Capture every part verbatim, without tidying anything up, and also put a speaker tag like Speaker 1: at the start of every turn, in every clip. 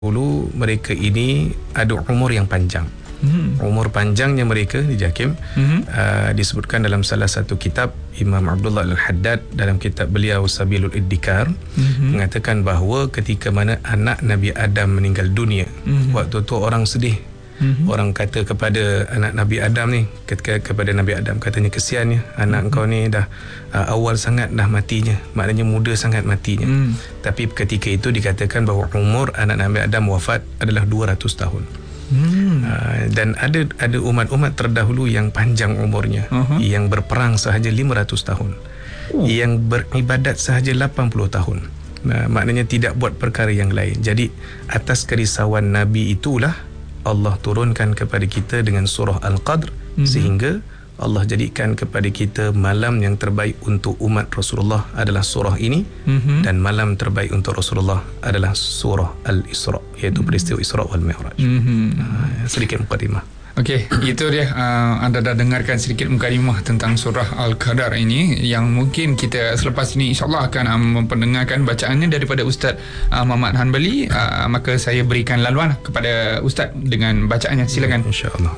Speaker 1: Dulu mereka ini ada umur yang panjang. Hmm. Umur panjangnya mereka di Jakim hmm. uh, disebutkan dalam salah satu kitab Imam Abdullah Al-Haddad, dalam kitab beliau Sabilul Iddikar, hmm. mengatakan bahawa ketika mana anak Nabi Adam meninggal dunia, hmm. waktu tu orang sedih. Hmm. Orang kata kepada anak Nabi Adam ni, ketika kepada Nabi Adam katanya, kesiannya anak hmm. kau ni dah uh, awal sangat dah matinya, maknanya muda sangat matinya. Hmm. Tapi ketika itu dikatakan bahawa umur anak Nabi Adam wafat adalah dua ratus tahun. Hmm. Uh, dan ada ada umat-umat terdahulu yang panjang umurnya, uh-huh. yang berperang sahaja lima ratus tahun, uh. yang beribadat sahaja lapan puluh tahun. Nah, maknanya tidak buat perkara yang lain. Jadi atas kerisauan Nabi itulah Allah turunkan kepada kita dengan surah Al-Qadr, mm-hmm. sehingga Allah jadikan kepada kita malam yang terbaik untuk umat Rasulullah adalah surah ini, mm-hmm. dan malam terbaik untuk Rasulullah adalah surah Al-Isra, iaitu peristiwa Isra wal Mi'raj. Mm-hmm. uh, sedikit mukadimah.
Speaker 2: Okey, itu dia, uh, anda dah dengarkan sedikit mukadimah tentang surah Al-Qadar ini, yang mungkin kita selepas ini insyaAllah akan uh, memperdengarkan bacaannya daripada Ustaz uh, Muhammad Hanbali. uh, Maka saya berikan laluan kepada Ustaz dengan bacaannya. Silakan.
Speaker 1: InsyaAllah.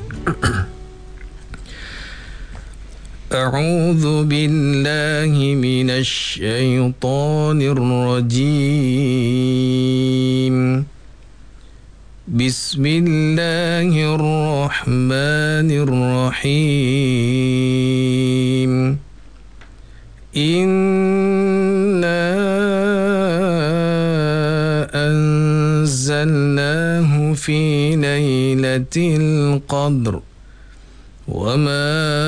Speaker 1: A'udzu billahi minasy syaithanir rajim. Bismillahirrahmanirrahim. Inna anzalnahu fi lailatul qadr. Wa ma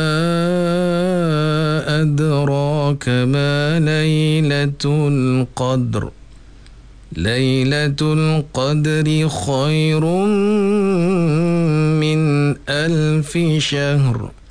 Speaker 1: adraka ma lailatul qadr. Lailatul Qadri khairun min alfi syahr.